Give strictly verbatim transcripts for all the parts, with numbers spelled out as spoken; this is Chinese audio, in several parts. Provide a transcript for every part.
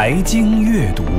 财经阅读。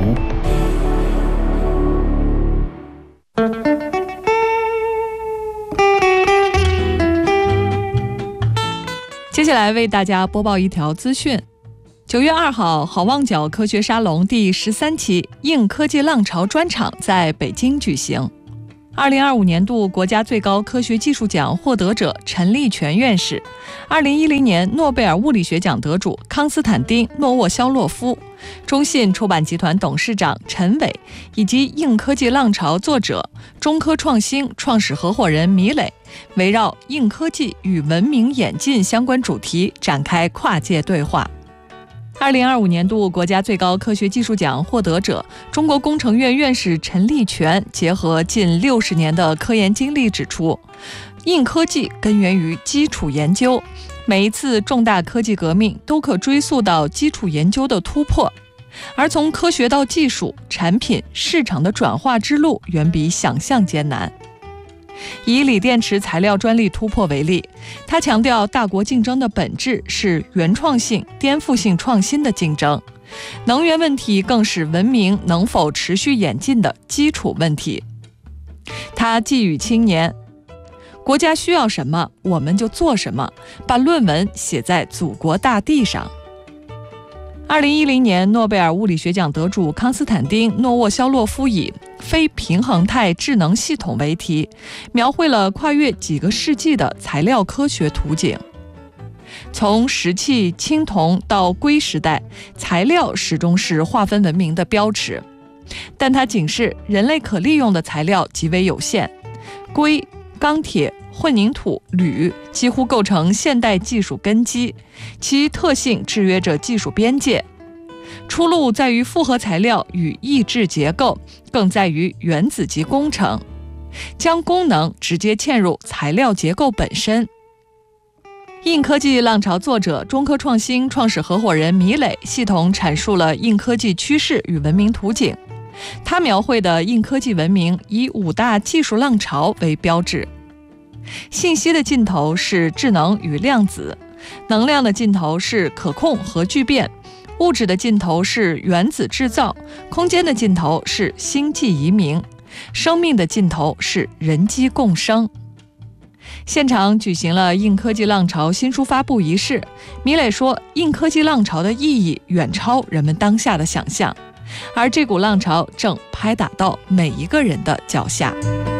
接下来为大家播报一条资讯。九月二号，好望角科学沙龙第十三期硬科技浪潮专场在北京举行。二零二五年度国家最高科学技术奖获得者陈立全院士，二零一零年诺贝尔物理学奖得主康斯坦丁·诺沃肖洛夫，中信出版集团董事长陈伟，以及硬科技浪潮作者中科创新创始合伙人米磊，围绕硬科技与文明演进相关主题展开跨界对话。二零二五年度国家最高科学技术奖获得者中国工程院院士陈立全结合近六十年的科研经历指出，硬科技根源于基础研究，每一次重大科技革命都可追溯到基础研究的突破，而从科学到技术、产品、市场的转化之路远比想象艰难。以锂电池材料专利突破为例，他强调大国竞争的本质是原创性、颠覆性创新的竞争，能源问题更是文明能否持续演进的基础问题。他寄语青年，国家需要什么我们就做什么，把论文写在祖国大地上。二零一零年诺贝尔物理学奖得主康斯坦丁·诺沃肖洛夫以非平衡态智能系统为题，描绘了跨越几个世纪的材料科学图景。从石器、青铜到硅时代，材料始终是划分文明的标尺，但它警示人类可利用的材料极为有限，硅、钢铁、混凝土、铝几乎构成现代技术根基，其特性制约着技术边界。出路在于复合材料与异质结构，更在于原子级工程，将功能直接嵌入材料结构本身。硬科技浪潮作者中科创新创始合伙人米磊系统阐述了硬科技趋势与文明图景。他描绘的硬科技文明以五大技术浪潮为标志。信息的尽头是智能与量子，能量的尽头是可控和聚变，物质的尽头是原子制造，空间的尽头是星际移民，生命的尽头是人机共生。现场举行了硬科技浪潮新书发布仪式，米磊说，硬科技浪潮的意义远超人们当下的想象，而这股浪潮正拍打到每一个人的脚下。